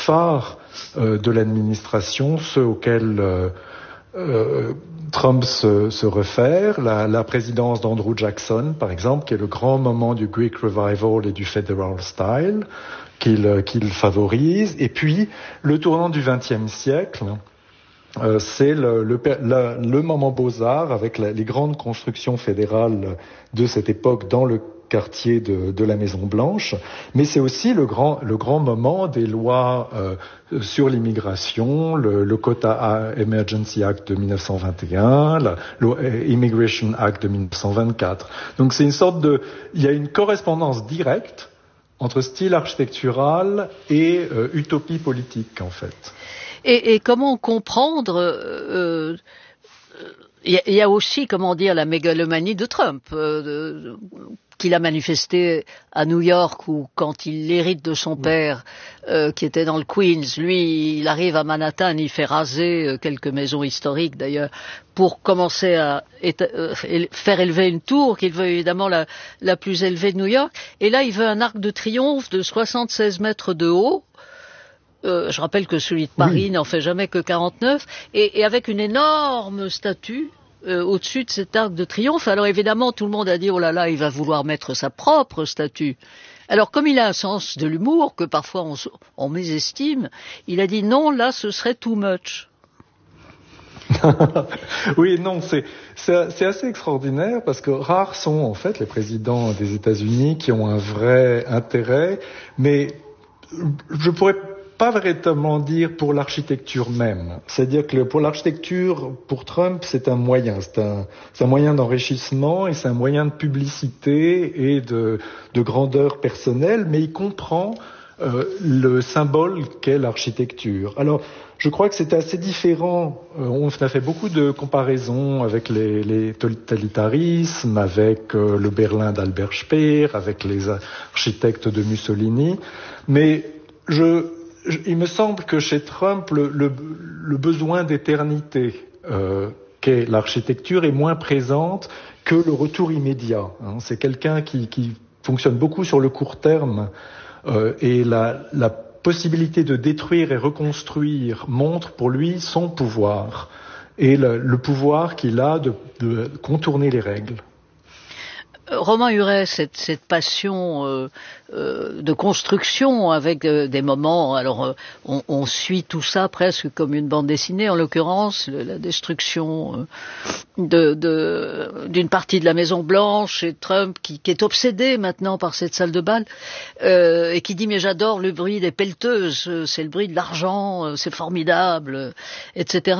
phares de l'administration, ceux auxquels Trump se réfère, la présidence d'Andrew Jackson, par exemple, qui est le grand moment du Greek Revival et du Federal Style, qu'il favorise, et puis le tournant du XXe siècle, c'est le moment Beaux-Arts avec les grandes constructions fédérales de cette époque dans le quartier de la Maison Blanche, mais c'est aussi le grand moment des lois sur l'immigration, le Quota Emergency Act de 1921, l'Immigration Act de 1924. Donc c'est une sorte il y a une correspondance directe entre style architectural et utopie politique, en fait. Et comment comprendre il y a aussi, comment dire, la mégalomanie de Trump, qu'il a manifesté à New York, où quand il hérite de son père, qui était dans le Queens, lui, il arrive à Manhattan, il fait raser quelques maisons historiques d'ailleurs, pour commencer à faire élever une tour, qu'il veut évidemment la plus élevée de New York. Et là, il veut un arc de triomphe de 76 mètres de haut. Je rappelle que celui de Paris n'en fait jamais que 49, et avec une énorme statue au-dessus de cet arc de triomphe. Alors évidemment, tout le monde a dit « Oh là là, il va vouloir mettre sa propre statue ». Alors comme il a un sens de l'humour, que parfois on mésestime, il a dit « Non, là, ce serait too much ». Oui, non, c'est assez extraordinaire parce que rares sont en fait les présidents des États-Unis qui ont un vrai intérêt, mais je pourrais pas véritablement dire pour l'architecture même. C'est-à-dire que pour l'architecture, pour Trump, c'est un moyen. C'est un moyen d'enrichissement et c'est un moyen de publicité et de grandeur personnelle, mais il comprend le symbole qu'est l'architecture. Alors, je crois que c'est assez différent. On a fait beaucoup de comparaisons avec les totalitarismes, avec le Berlin d'Albert Speer, avec les architectes de Mussolini, mais il me semble que chez Trump, le besoin d'éternité qu'est l'architecture est moins présente que le retour immédiat. C'est quelqu'un qui fonctionne beaucoup sur le court terme et la possibilité de détruire et reconstruire montre pour lui son pouvoir et le pouvoir qu'il a de contourner les règles. Romain Huret, cette passion de construction avec des moments, alors on suit tout ça presque comme une bande dessinée, en l'occurrence la destruction d'une partie de la Maison Blanche et Trump qui est obsédé maintenant par cette salle de bal et qui dit mais j'adore le bruit des pelleteuses, c'est le bruit de l'argent, c'est formidable, etc.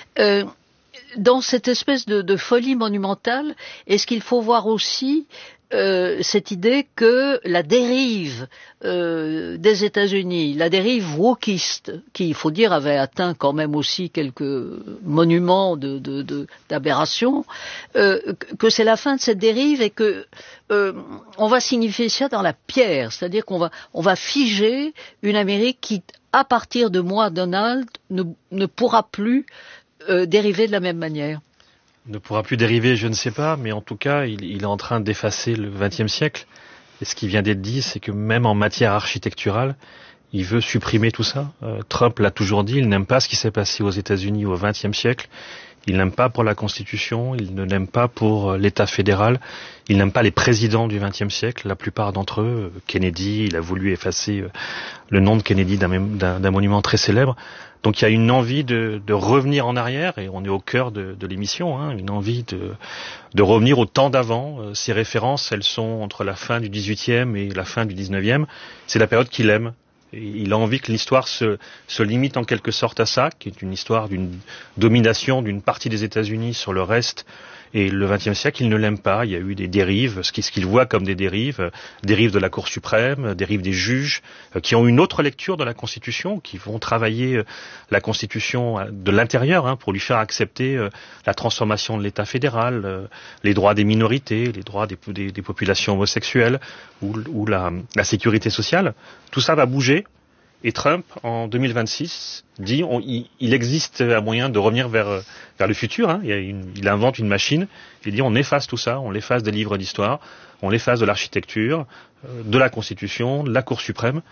Dans cette espèce de folie monumentale, est-ce qu'il faut voir aussi cette idée que la dérive des États-Unis, la dérive wokiste, qui, il faut dire, avait atteint quand même aussi quelques monuments d'aberration, que c'est la fin de cette dérive et que on va signifier ça dans la pierre, c'est-à-dire qu'on va figer une Amérique qui, à partir de moi, Donald, ne pourra plus dériver de la même manière. Ne pourra plus dériver, je ne sais pas, mais en tout cas, il est en train d'effacer le XXe siècle. Et ce qui vient d'être dit, c'est que même en matière architecturale, il veut supprimer tout ça. Trump l'a toujours dit, il n'aime pas ce qui s'est passé aux États-Unis au XXe siècle. Il n'aime pas pour la Constitution, il ne l'aime pas pour l'État fédéral, il n'aime pas les présidents du XXe siècle, la plupart d'entre eux. Kennedy, il a voulu effacer le nom de Kennedy d'un monument très célèbre. Donc il y a une envie de revenir en arrière, et on est au cœur de l'émission, une envie de revenir au temps d'avant. Ces références, elles sont entre la fin du XVIIIe et la fin du XIXe. C'est la période qu'il aime. Et il a envie que l'histoire se limite en quelque sorte à ça, qui est une histoire d'une domination d'une partie des États-Unis sur le reste. Et le XXe siècle, il ne l'aime pas. Il y a eu des dérives, ce qu'il voit comme des dérives de la Cour suprême, dérives des juges, qui ont une autre lecture de la Constitution, qui vont travailler la Constitution de l'intérieur pour lui faire accepter la transformation de l'État fédéral, les droits des minorités, les droits des populations homosexuelles ou la sécurité sociale. Tout ça va bouger. Et Trump, en 2026, dit il existe un moyen de revenir vers le futur. Il invente une machine. Il dit on efface tout ça, on l'efface des livres d'histoire, on l'efface de l'architecture, de la Constitution, de la Cour suprême.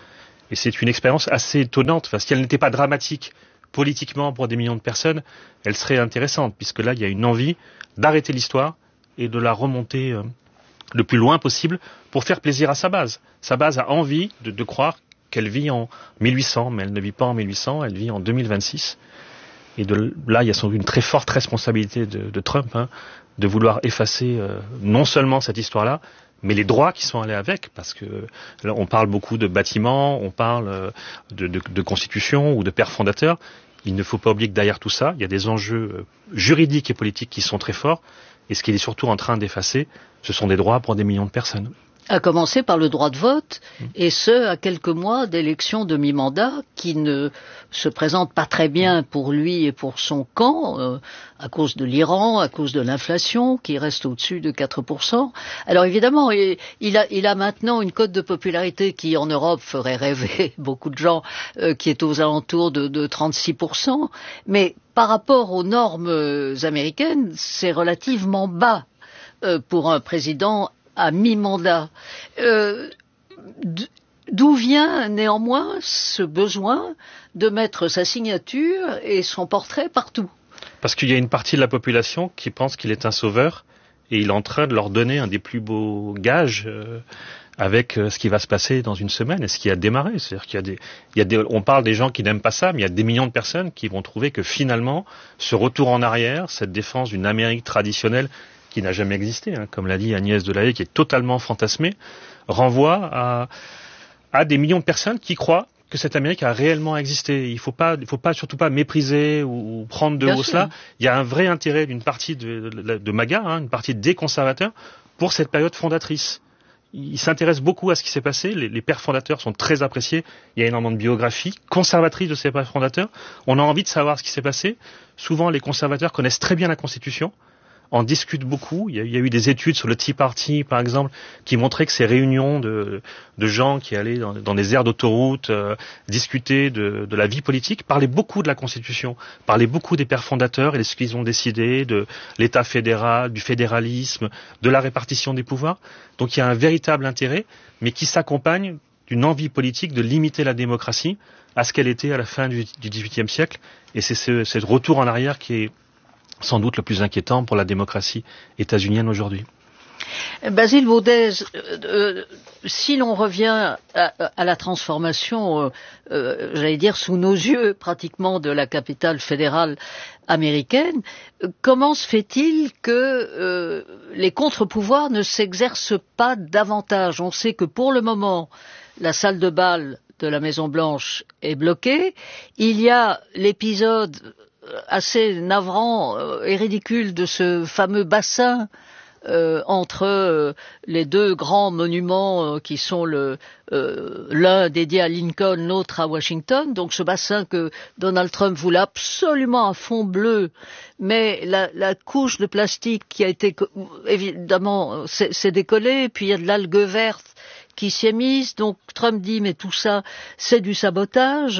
Et c'est une expérience assez étonnante, parce qu'elle n'était pas dramatique politiquement pour des millions de personnes, elle serait intéressante, puisque là, il y a une envie d'arrêter l'histoire et de la remonter le plus loin possible pour faire plaisir à sa base. Sa base a envie de croire qu'elle vit en 1800, mais elle ne vit pas en 1800, elle vit en 2026. Et là, il y a sans doute une très forte responsabilité de Trump, de vouloir effacer non seulement cette histoire-là, mais les droits qui sont allés avec, parce que là, on parle beaucoup de bâtiments, on parle de constitution ou de pères fondateurs. Il ne faut pas oublier que derrière tout ça, il y a des enjeux juridiques et politiques qui sont très forts, et ce qu'il est surtout en train d'effacer, ce sont des droits pour des millions de personnes. À commencer par le droit de vote, et ce, à quelques mois d'élections de mi-mandat qui ne se présentent pas très bien pour lui et pour son camp, à cause de l'Iran, à cause de l'inflation qui reste au-dessus de 4%. Alors évidemment, il a maintenant une cote de popularité qui en Europe ferait rêver beaucoup de gens, qui est aux alentours de 36%, mais par rapport aux normes américaines, c'est relativement bas pour un président à mi-mandat. D'où vient néanmoins ce besoin de mettre sa signature et son portrait partout? Parce qu'il y a une partie de la population qui pense qu'il est un sauveur et il est en train de leur donner un des plus beaux gages avec ce qui va se passer dans une semaine et ce qui a démarré. C'est-à-dire qu'il on parle des gens qui n'aiment pas ça, mais il y a des millions de personnes qui vont trouver que finalement, ce retour en arrière, cette défense d'une Amérique traditionnelle qui n'a jamais existé, comme l'a dit Agnès Delahaye, qui est totalement fantasmée, renvoie à des millions de personnes qui croient que cette Amérique a réellement existé. Il faut pas surtout pas mépriser ou prendre de haut cela. Il y a un vrai intérêt d'une partie de MAGA, une partie des conservateurs, pour cette période fondatrice. Ils s'intéressent beaucoup à ce qui s'est passé. Les pères fondateurs sont très appréciés. Il y a énormément de biographies conservatrices de ces pères fondateurs. On a envie de savoir ce qui s'est passé. Souvent, les conservateurs connaissent très bien la Constitution, en discutent beaucoup. Il y a eu des études sur le Tea Party, par exemple, qui montraient que ces réunions de gens qui allaient dans des aires d'autoroute discuter de la vie politique parlaient beaucoup de la Constitution, parlaient beaucoup des pères fondateurs et de ce qu'ils ont décidé, de l'État fédéral, du fédéralisme, de la répartition des pouvoirs. Donc il y a un véritable intérêt, mais qui s'accompagne d'une envie politique de limiter la démocratie à ce qu'elle était à la fin du XVIIIe siècle. Et c'est ce retour en arrière qui est sans doute le plus inquiétant pour la démocratie états-unienne aujourd'hui. Basile Vaudez, si l'on revient à la transformation, j'allais dire sous nos yeux pratiquement, de la capitale fédérale américaine, comment se fait-il que les contre-pouvoirs ne s'exercent pas davantage? On sait que pour le moment, la salle de bal de la Maison-Blanche est bloquée. Il y a l'épisode assez navrant et ridicule de ce fameux bassin entre les deux grands monuments qui sont l'un dédié à Lincoln, l'autre à Washington. Donc ce bassin que Donald Trump voulait absolument à fond bleu, mais la couche de plastique qui a été évidemment s'est décollée, puis il y a de l'algue verte qui s'y est mise. Donc Trump dit mais tout ça c'est du sabotage.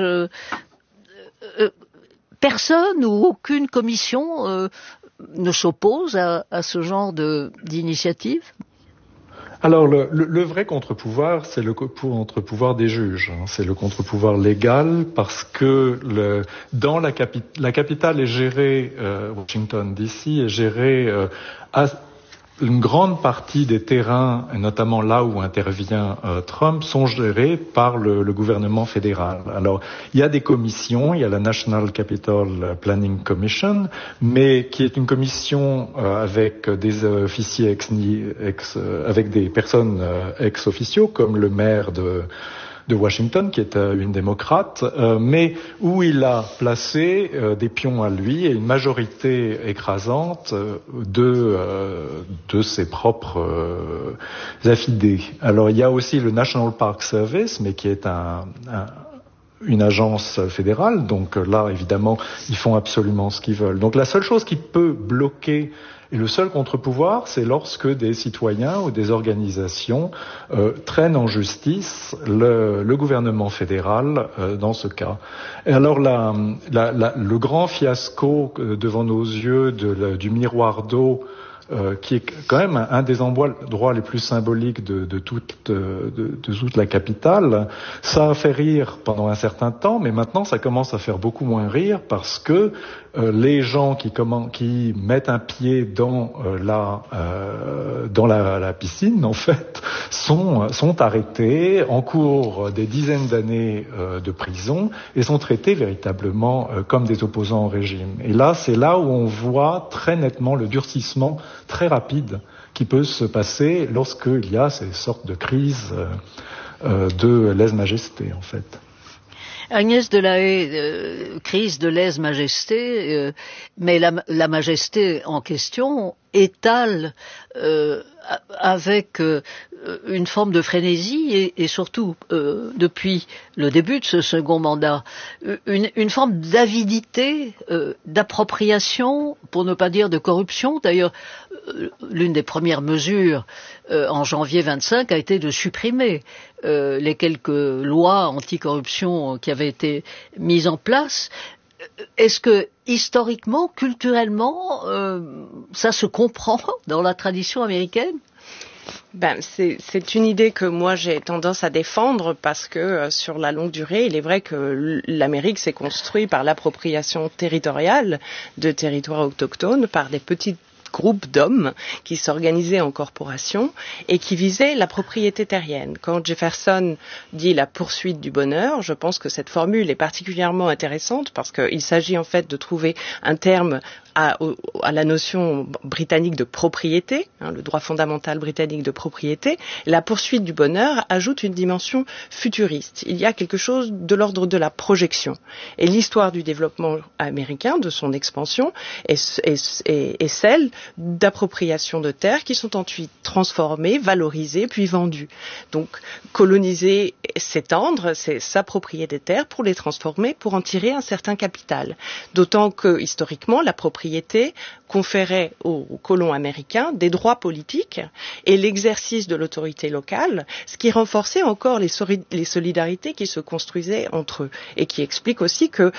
Personne ou aucune commission ne s'oppose à ce genre d'initiative? Alors le vrai contre-pouvoir, c'est le contre-pouvoir des juges. C'est le contre-pouvoir légal parce que dans la capitale est gérée, Washington DC est gérée une grande partie des terrains, et notamment là où intervient Trump, sont gérés par le gouvernement fédéral. Alors, il y a des commissions, il y a la National Capital Planning Commission, mais qui est une commission avec des officiers avec des personnes ex-officio, comme le maire de Washington, qui est une démocrate, mais où il a placé des pions à lui et une majorité écrasante de ses propres affidés. Alors il y a aussi le National Park Service, mais qui est une agence fédérale, donc là évidemment ils font absolument ce qu'ils veulent. Donc la seule chose qui peut bloquer et le seul contre-pouvoir, c'est lorsque des citoyens ou des organisations traînent en justice le gouvernement fédéral dans ce cas. Et alors le grand fiasco devant nos yeux du miroir d'eau qui est quand même un des endroits les plus symboliques de toute la capitale. Ça a fait rire pendant un certain temps, mais maintenant ça commence à faire beaucoup moins rire parce que les gens qui mettent un pied dans la piscine, en fait, sont arrêtés, encourent des dizaines d'années de prison et sont traités véritablement comme des opposants au régime. Et là, c'est là où on voit très nettement le durcissement très rapide qui peut se passer lorsqu'il y a ces sortes de crises de lèse-majesté, en fait. Agnès Delahaye, crise de lèse-majesté, mais la majesté en question étale avec une forme de frénésie et surtout depuis le début de ce second mandat une forme d'avidité, d'appropriation, pour ne pas dire de corruption. D'ailleurs, l'une des premières mesures en janvier 25 a été de supprimer les quelques lois anticorruption qui avaient été mises en place. Est-ce que, historiquement, culturellement, ça se comprend dans la tradition américaine ? C'est une idée que moi j'ai tendance à défendre parce que sur la longue durée, il est vrai que l'Amérique s'est construite par l'appropriation territoriale de territoires autochtones par des petites groupes d'hommes qui s'organisaient en corporations et qui visaient la propriété terrienne. Quand Jefferson dit la poursuite du bonheur, je pense que cette formule est particulièrement intéressante parce qu'il s'agit en fait de trouver un terme à la notion britannique de propriété, le droit fondamental britannique de propriété. La poursuite du bonheur ajoute une dimension futuriste. Il y a quelque chose de l'ordre de la projection. Et l'histoire du développement américain, de son expansion, est celle d'appropriation de terres qui sont ensuite transformées, valorisées, puis vendues. Donc, coloniser, s'étendre, c'est s'approprier des terres pour les transformer, pour en tirer un certain capital. D'autant que, historiquement, la propriété conférait aux colons américains des droits politiques et l'exercice de l'autorité locale, ce qui renforçait encore les solidarités qui se construisaient entre eux et qui explique aussi que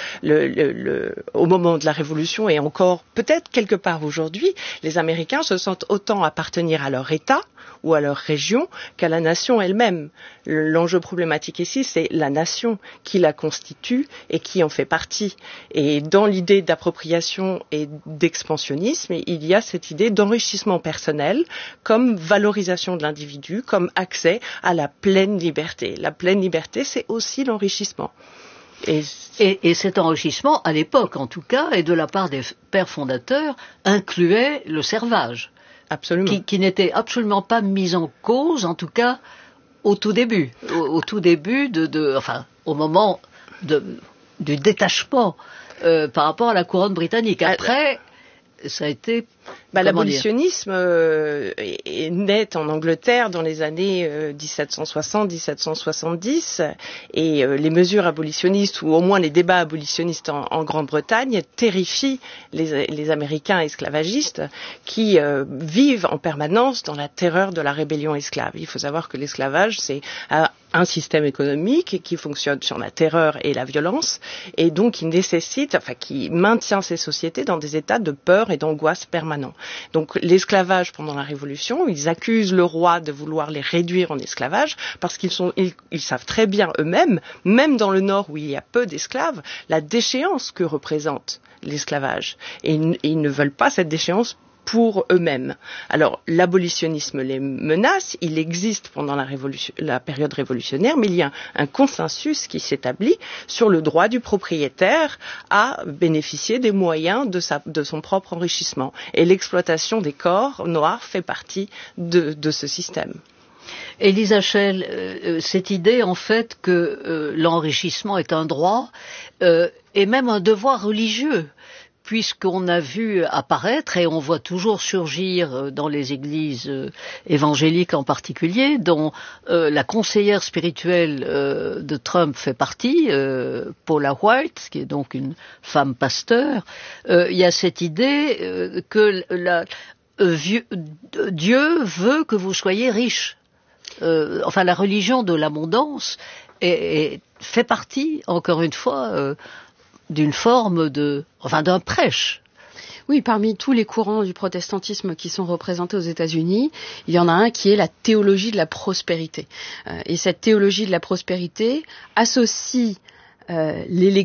au moment de la Révolution et encore peut-être quelque part aujourd'hui, les Américains se sentent autant appartenir à leur État ou à leur région qu'à la nation elle-même. L'enjeu problématique ici, c'est la nation qui la constitue et qui en fait partie. Et dans l'idée d'appropriation et d'expansionnisme, il y a cette idée d'enrichissement personnel comme valorisation de l'individu, comme accès à la pleine liberté. La pleine liberté, c'est aussi l'enrichissement. Et cet enrichissement, à l'époque en tout cas, et de la part des pères fondateurs, incluait le servage. Absolument. Qui n'était absolument pas mis en cause, en tout cas au tout début. Au tout début au moment du détachement par rapport à la couronne britannique. Après, ça a été... l'abolitionnisme est né en Angleterre dans les années 1760-1770 et les mesures abolitionnistes ou au moins les débats abolitionnistes en Grande-Bretagne terrifient les Américains esclavagistes qui vivent en permanence dans la terreur de la rébellion esclave. Il faut savoir que l'esclavage, c'est un système économique qui fonctionne sur la terreur et la violence et donc qui maintient ces sociétés dans des états de peur et d'angoisse permanents. Donc l'esclavage pendant la Révolution, ils accusent le roi de vouloir les réduire en esclavage parce qu'ils savent très bien eux-mêmes, même dans le Nord où il y a peu d'esclaves, la déchéance que représente l'esclavage. Et ils ne veulent pas cette déchéance pour eux-mêmes. Alors, l'abolitionnisme les menace, il existe pendant la période révolutionnaire, mais il y a un consensus qui s'établit sur le droit du propriétaire à bénéficier des moyens de son propre enrichissement. Et l'exploitation des corps noirs fait partie de ce système. Élisa Schell, cette idée en fait que l'enrichissement est un droit et même un devoir religieux, puisqu'on a vu apparaître, et on voit toujours surgir dans les églises évangéliques en particulier, dont la conseillère spirituelle de Trump fait partie, Paula White, qui est donc une femme pasteur, il y a cette idée que Dieu veut que vous soyez riches. La religion de l'abondance fait partie, encore une fois, d'une forme d'un prêche Oui, parmi tous les courants du protestantisme qui sont représentés aux États-Unis, il y en a un qui est la théologie de la prospérité. Et cette théologie de la prospérité associe l'élection